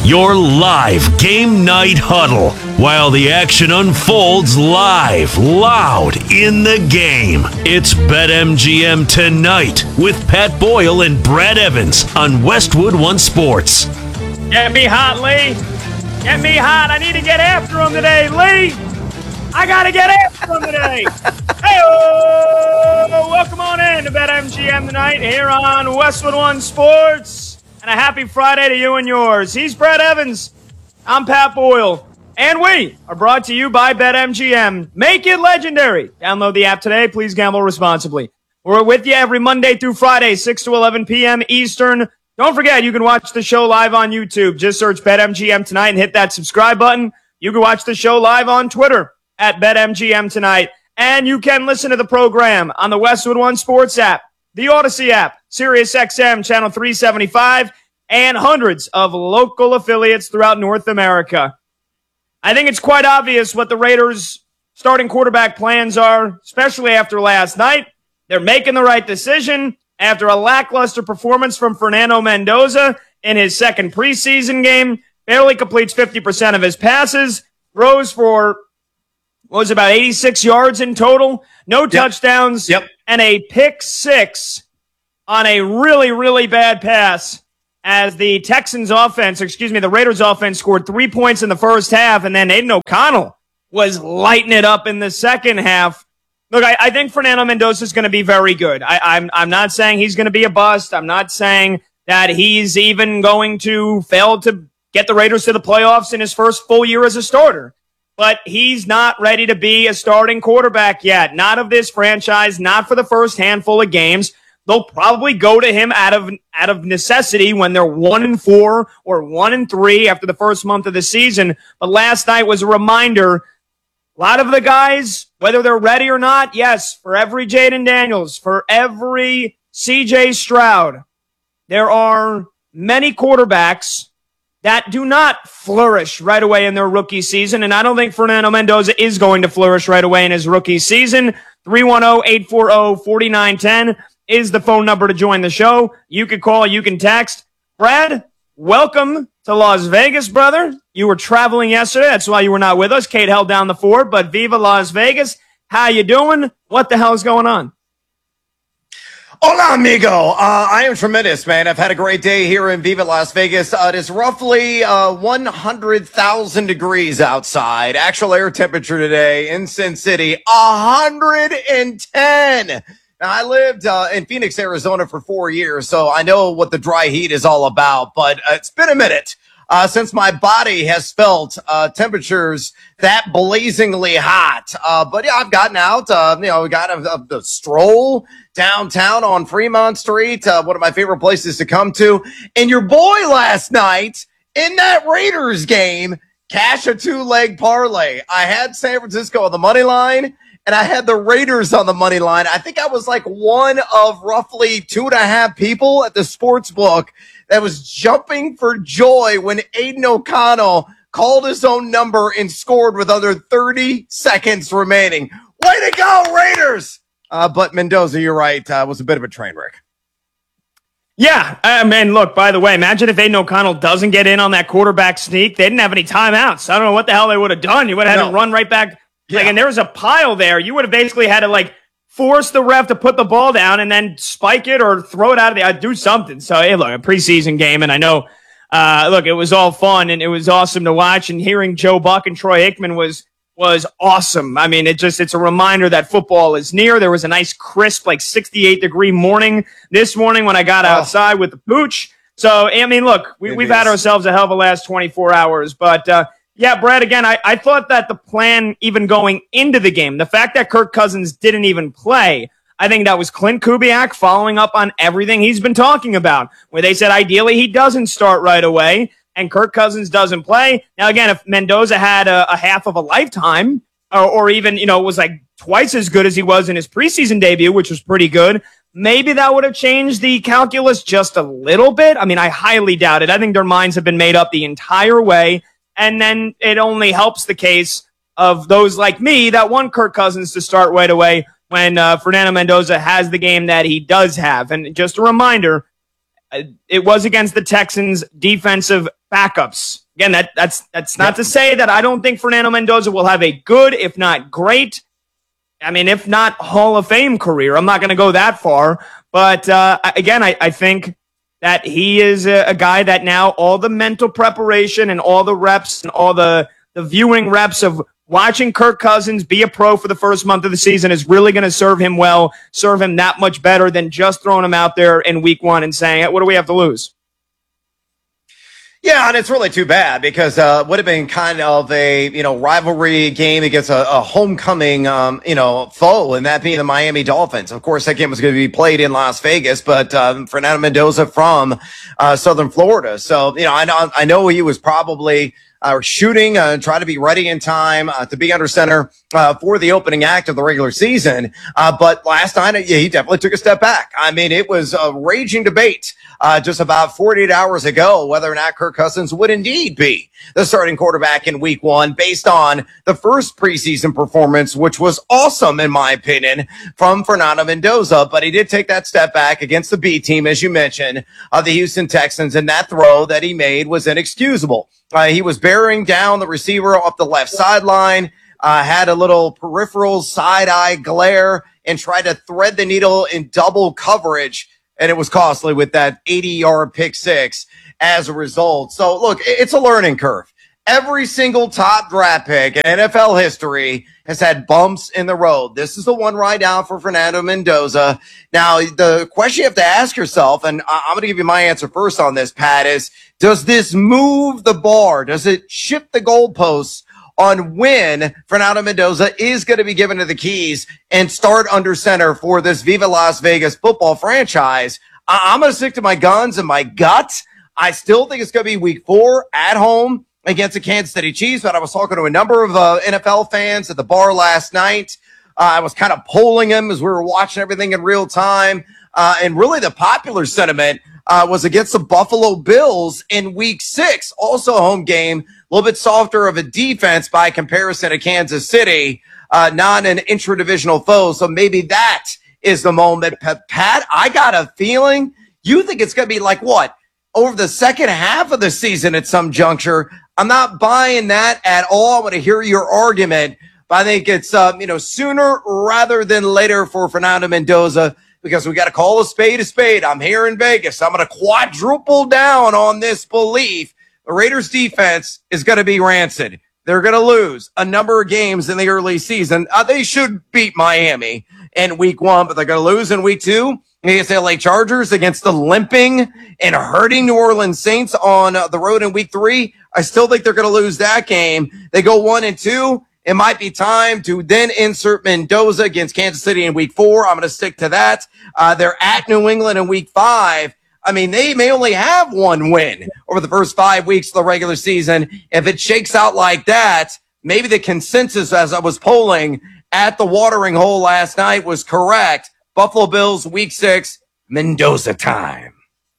Your live game night huddle while the action unfolds live, loud in the game. It's BetMGM Tonight with Pat Boyle and Brad Evans on Westwood One Sports. Get me hot, Lee. Get me hot. I need to get after him today, Lee. I got to get after him today. Hey-oh! Welcome on in to BetMGM Tonight here on Westwood One Sports. And a happy Friday to you and yours. He's Brad Evans. I'm Pat Boyle. And we are brought to you by BetMGM. Make it legendary. Download the app today. Please gamble responsibly. We're with you every Monday through Friday, 6 to 11 p.m. Eastern. Don't forget, you can watch the show live on YouTube. Just search BetMGM Tonight and hit that subscribe button. You can watch the show live on Twitter at BetMGM Tonight. And you can listen to the program on the Westwood One Sports app, the Odyssey app, SiriusXM Channel 375, and hundreds of local affiliates throughout North America. I think it's quite obvious what the Raiders' starting quarterback plans are, especially after last night. They're making the right decision after a lackluster performance from Fernando Mendoza in his second preseason game. Barely completes 50% of his passes. Throws for, about 86 yards in total. No touchdowns. And a pick six on a really, really bad pass as the the Raiders offense scored 3 points in the first half, and then Aiden O'Connell was lighting it up in the second half. Look, I think Fernando Mendoza is going to be very good. I'm not saying he's going to be a bust. I'm not saying that he's even going to fail to get the Raiders to the playoffs in his first full year as a starter. But he's not ready to be a starting quarterback yet. Not of this franchise, not for the first handful of games. They'll probably go to him out of necessity when they're 1-4 or 1-3 after the first month of the season. But last night was a reminder. A lot of the guys, whether they're ready or not, yes, for every Jaden Daniels, for every CJ Stroud, there are many quarterbacks that do not flourish right away in their rookie season, and I don't think Fernando Mendoza is going to flourish right away in his rookie season. 310-840-4910 is the phone number to join the show. You can call, you can text. Brad, welcome to Las Vegas, brother. You were traveling yesterday. That's why you were not with us. Kate held down the fort, but Viva Las Vegas. How you doing? What the hell is going on? Hola, amigo. I am tremendous, man. I've had a great day here in Viva Las Vegas. It is roughly 100,000 degrees outside. Actual air temperature today in Sin City, 110. Now, I lived in Phoenix, Arizona for 4 years, so I know what the dry heat is all about, but it's been a minute since my body has felt temperatures that blazingly hot. But yeah, I've gotten out, we got a stroll downtown on Fremont Street, one of my favorite places to come to. And your boy last night in that Raiders game, cash a 2-leg parlay. I had San Francisco on the money line, and I had the Raiders on the money line. I think I was like one of roughly 2.5 people at the sports book that was jumping for joy when Aiden O'Connell called his own number and scored with under 30 seconds remaining. Way to go, Raiders! But Mendoza, you're right, was a bit of a train wreck. Yeah, I mean, look, by the way, imagine if Aiden O'Connell doesn't get in on that quarterback sneak. They didn't have any timeouts. I don't know what the hell they would have done. You would have had to run right back. Yeah. And there was a pile there. You would have basically had to, force the ref to put the ball down and then spike it or throw it out of the do something. So, hey, look, a preseason game, and I know, it was all fun, and it was awesome to watch, and hearing Joe Buck and Troy Aikman was awesome. I mean, it's a reminder that football is near. There was a nice, crisp, 68-degree morning this morning when I got outside with the pooch. So, I mean, look, we've had ourselves a hell of a last 24 hours, but, yeah, Brad, again, I thought that the plan even going into the game, the fact that Kirk Cousins didn't even play, I think that was Clint Kubiak following up on everything he's been talking about, where they said ideally he doesn't start right away and Kirk Cousins doesn't play. Now, again, if Mendoza had a half of a lifetime or even, was twice as good as he was in his preseason debut, which was pretty good, maybe that would have changed the calculus just a little bit. I mean, I highly doubt it. I think their minds have been made up the entire way. And then it only helps the case of those like me that want Kirk Cousins to start right away when Fernando Mendoza has the game that he does have. And just a reminder, it was against the Texans' defensive backups. Again, that's not to say that I don't think Fernando Mendoza will have a good, if not great, I mean, if not Hall of Fame career. I'm not going to go that far. But again, I think that he is a guy that now all the mental preparation and all the reps and all the viewing reps of watching Kirk Cousins be a pro for the first month of the season is really going to serve him well, serve him that much better than just throwing him out there in week one and saying, what do we have to lose? Yeah, and it's really too bad because it would have been kind of a, rivalry game against a homecoming, foe, and that being the Miami Dolphins. Of course, that game was going to be played in Las Vegas, but Fernando Mendoza from Southern Florida. So, I know he was probably shooting, try to be ready in time to be under center for the opening act of the regular season. But last night, he definitely took a step back. I mean, it was a raging debate just about 48 hours ago whether or not Kirk Cousins would indeed be the starting quarterback in week one based on the first preseason performance, which was awesome, in my opinion, from Fernando Mendoza. But he did take that step back against the B team, as you mentioned, the Houston Texans, and that throw that he made was inexcusable. He was bearing down the receiver up the left sideline, had a little peripheral side-eye glare, and tried to thread the needle in double coverage, and it was costly with that 80-yard pick six as a result. So, look, it's a learning curve. Every single top draft pick in NFL history has had bumps in the road. This is the one right now for Fernando Mendoza. Now, the question you have to ask yourself, and I'm going to give you my answer first on this, Pat, is does this move the bar? Does it shift the goalposts on when Fernando Mendoza is going to be given the keys and start under center for this Viva Las Vegas football franchise? I'm going to stick to my guns and my gut. I still think it's going to be week 4 at home against the Kansas City Chiefs, but I was talking to a number of NFL fans at the bar last night. I was kind of polling them as we were watching everything in real time. And really the popular sentiment was against the Buffalo Bills in week 6, also a home game, a little bit softer of a defense by comparison to Kansas City, not an intra-divisional foe. So maybe that is the moment. Pat, I got a feeling you think it's going to be like what? Over the second half of the season at some juncture. I'm not buying that at all. I want to hear your argument, but I think it's, sooner rather than later for Fernando Mendoza, because we got to call a spade. I'm here in Vegas. I'm going to quadruple down on this belief. The Raiders defense is going to be rancid. They're going to lose a number of games in the early season. They should beat Miami in week 1, but they're going to lose in week 2 against the LA Chargers, against the limping and hurting New Orleans Saints on the road in week 3. I still think they're going to lose that game. They go 1-2. It might be time to then insert Mendoza against Kansas City in week 4. I'm going to stick to that. They're at New England in week 5. I mean, they may only have one win over the first 5 weeks of the regular season. If it shakes out like that, maybe the consensus as I was polling at the watering hole last night was correct. Buffalo Bills, week 6, Mendoza time.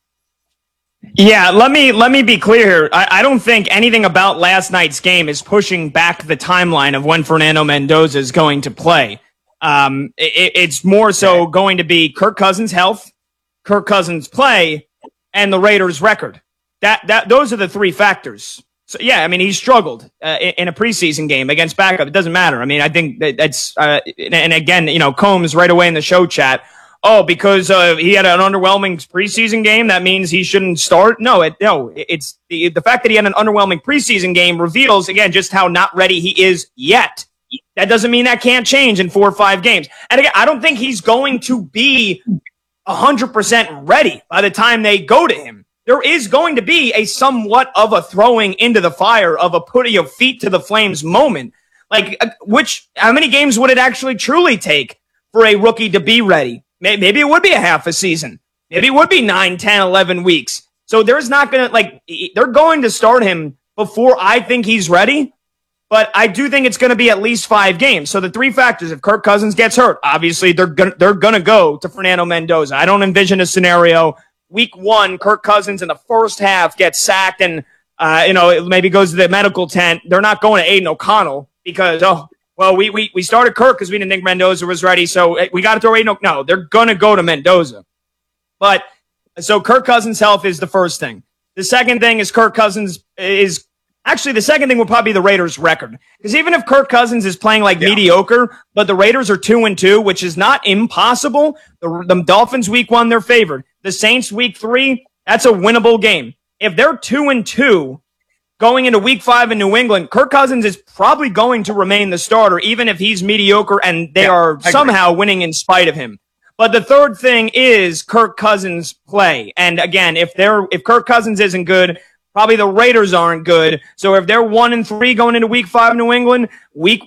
Yeah, let me be clear here. I don't think anything about last night's game is pushing back the timeline of when Fernando Mendoza is going to play. It's more so going to be Kirk Cousins' health, Kirk Cousins' play, and the Raiders' record. Those are the 3 factors. So, yeah, I mean, he struggled in a preseason game against backup. It doesn't matter. I mean, I think that's and again, Combs right away in the show chat, because he had an underwhelming preseason game, that means he shouldn't start? No, it's the fact that he had an underwhelming preseason game reveals, again, just how not ready he is yet. That doesn't mean that can't change in 4 or 5 games. And again, I don't think he's going to be 100% ready by the time they go to him. There is going to be a somewhat of a throwing into the fire, of a putting your feet to the flames moment. Like, how many games would it actually truly take for a rookie to be ready? Maybe it would be a half a season. Maybe it would be 9, 10, 11 weeks. So there's not going to, they're going to start him before I think he's ready. But I do think it's going to be at least 5 games. So the 3 factors, if Kirk Cousins gets hurt, obviously they're going to go to Fernando Mendoza. I don't envision a scenario week 1, Kirk Cousins in the first half gets sacked and, it maybe goes to the medical tent. They're not going to Aiden O'Connell because, we started Kirk because we didn't think Mendoza was ready. So we got to throw Aiden O'Connell. No, they're going to go to Mendoza. But so Kirk Cousins' health is the first thing. The second thing is Kirk Cousins is actually the second thing will probably be the Raiders' record. Because even if Kirk Cousins is playing like mediocre, but the Raiders are 2-2, which is not impossible. The Dolphins week 1, they're favored. The Saints week 3, that's a winnable game. If they're 2-2 going into week 5 in New England, Kirk Cousins is probably going to remain the starter, even if he's mediocre and they are somehow winning in spite of him. But the third thing is Kirk Cousins' play. And again, if Kirk Cousins isn't good, probably the Raiders aren't good. So if they're 1-3 going into week 5 in New England, week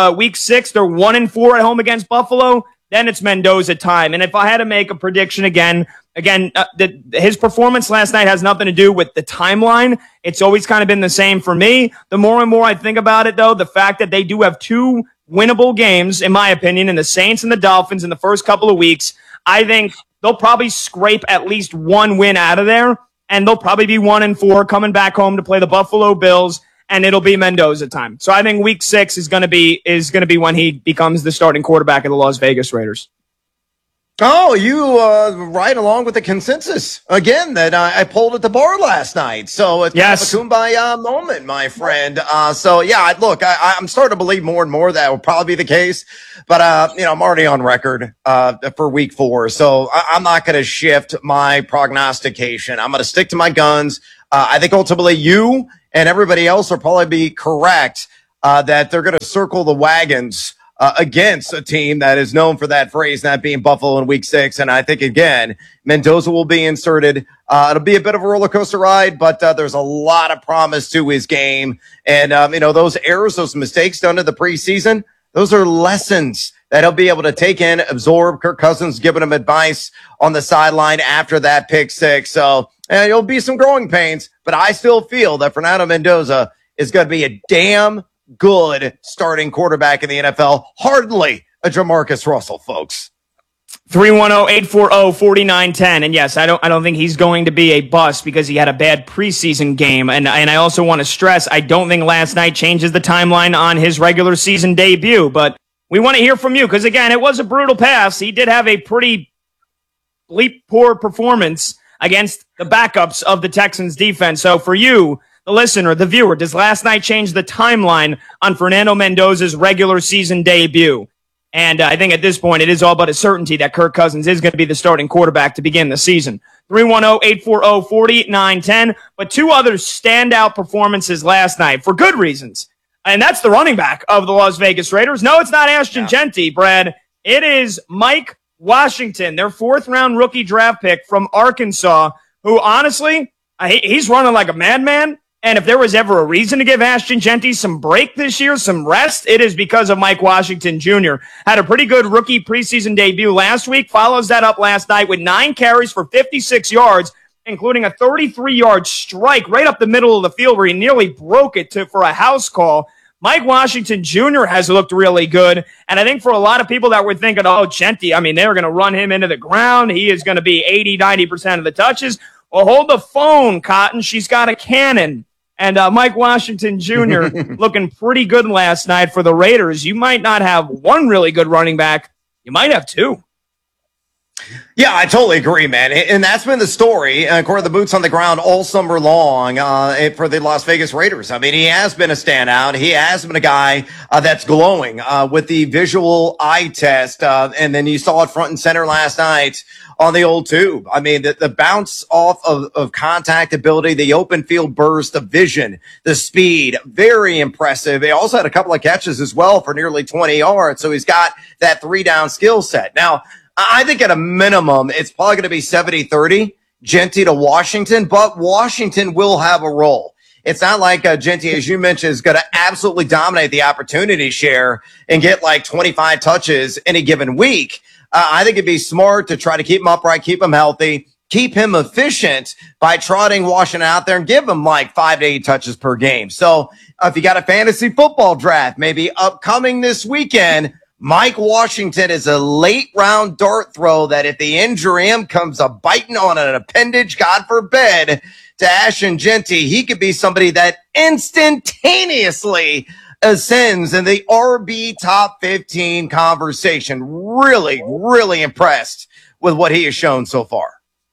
6, they're 1-4 at home against Buffalo, then it's Mendoza time. And if I had to make a prediction again, his performance last night has nothing to do with the timeline. It's always kind of been the same for me. The more and more I think about it, though, the fact that they do have 2 winnable games, in my opinion, in the Saints and the Dolphins in the first couple of weeks, I think they'll probably scrape at least 1 win out of there, and they'll probably be 1-4 coming back home to play the Buffalo Bills, and it'll be Mendoza time. So I think week 6 is going to be when he becomes the starting quarterback of the Las Vegas Raiders. Oh, you right along with the consensus again that I pulled at the bar last night. So it's kind of a kumbaya moment, my friend. Look, I'm starting to believe more and more that will probably be the case. But I'm already on record for week 4, so I'm not going to shift my prognostication. I'm going to stick to my guns. I think ultimately you and everybody else will probably be correct that they're going to circle the wagons against a team that is known for that phrase, that being Buffalo in week 6. And I think, again, Mendoza will be inserted. It'll be a bit of a roller coaster ride, but there's a lot of promise to his game. And, those errors, those mistakes done in the preseason, those are lessons that he'll be able to take in, absorb. Kirk Cousins giving him advice on the sideline after that pick 6. So it'll be some growing pains, but I still feel that Fernando Mendoza is going to be a damn good starting quarterback in the NFL. Hardly a Jamarcus Russell, folks. 310-840-4910. And yes, I don't think he's going to be a bust because he had a bad preseason game. And I also want to stress, I don't think last night changes the timeline on his regular season debut. But we want to hear from you because, again, it was a brutal pass. He did have a pretty poor performance against the backups of the Texans defense. So for you, the listener, the viewer, does last night change the timeline on Fernando Mendoza's regular season debut? And I think at this point, it is all but a certainty that Kirk Cousins is going to be the starting quarterback to begin the season. 310-840-4910. But 2 other standout performances last night for good reasons. And that's the running back of the Las Vegas Raiders. No, it's not Ashton Jeanty, Brad. It is Mike Washington, their 4th-round rookie draft pick from Arkansas, who honestly, he's running like a madman. And if there was ever a reason to give Ashton Jeanty some break this year, some rest, it is because of Mike Washington Jr. Had a pretty good rookie preseason debut last week, follows that up last night with 9 carries for 56 yards, including a 33-yard strike right up the middle of the field where he nearly broke it for a house call. Mike Washington Jr. has looked really good, and I think for a lot of people that were thinking, Jeanty, they're going to run him into the ground. He is going to be 80-90% of the touches. Well, hold the phone, Cotton. She's got a cannon. And Mike Washington Jr. looking pretty good last night for the Raiders. You might not have 1 really good running back. You might have 2. Yeah, I totally agree, man. And that's been the story, according to the boots on the ground all summer long for the Las Vegas Raiders. He has been a standout. He has been a guy that's glowing with the visual eye test. And then you saw it front and center last night on the old tube. The bounce off of contact ability, the open field burst, the vision, the speed, very impressive. He also had a couple of catches as well for nearly 20 yards. So he's got that 3-down skill set. Now, I think at a minimum, it's probably going to be 70-30, Jeanty to Washington, but Washington will have a role. It's not like Jeanty, as you mentioned, is going to absolutely dominate the opportunity share and get like 25 touches in a given week. I think it'd be smart to try to keep him upright, keep him healthy, keep him efficient by trotting Washington out there and give him like 5 to 8 touches per game. So if you got a fantasy football draft, maybe upcoming this weekend, Mike Washington is a late round dart throw that if the injury comes a biting on an appendage, God forbid, to Ashton Jeanty, he could be somebody that instantaneously ascends in the RB top 15 conversation. Really, really impressed with what he has shown so far.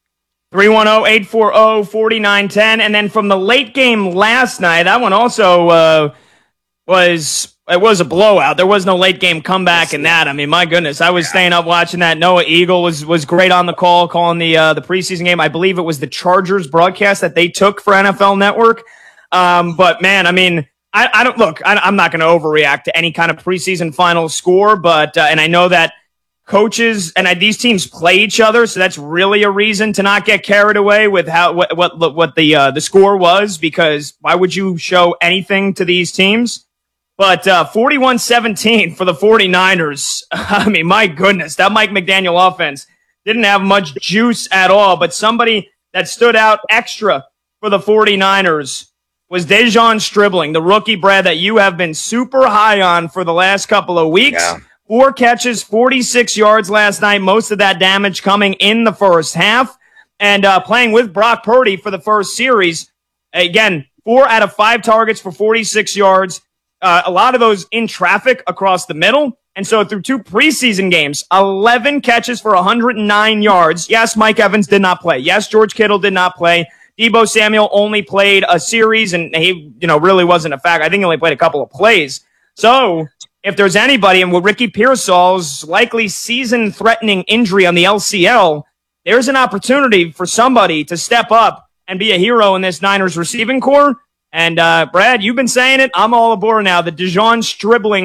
310-840-4910. And then from the late game last night, that one also was a blowout. There was no late game comeback in that. I mean, my goodness, I was staying up watching that. Noah Eagle was great on the call, calling the preseason game. I believe it was the Chargers broadcast that they took for NFL Network. But man, I mean, I don't look. I'm not going to overreact to any kind of preseason final score, but and I know that coaches and these teams play each other, so that's really a reason to not get carried away with what the score was, because why would you show anything to these teams? But 41-17 for the 49ers. I mean, my goodness, that Mike McDaniel offense didn't have much juice at all. But somebody that stood out extra for the 49ers was Dejon Stribling, the rookie, Brad, that you have been super high on for the last couple of weeks. Yeah. 4 catches, 46 yards last night, most of that damage coming in the first half. And playing with Brock Purdy for the first series. Again, 4 out of 5 targets for 46 yards. A lot of those in traffic across the middle. And so through 2 preseason games, 11 catches for 109 yards. Yes, Mike Evans did not play. Yes, George Kittle did not play. Deebo Samuel only played a series, and he, really wasn't a factor. I think he only played a couple of plays. So if there's anybody, and with Ricky Pearsall's likely season-threatening injury on the LCL, there's an opportunity for somebody to step up and be a hero in this Niners receiving core. And, Brad, you've been saying it. I'm all aboard now. The Dejon Stribling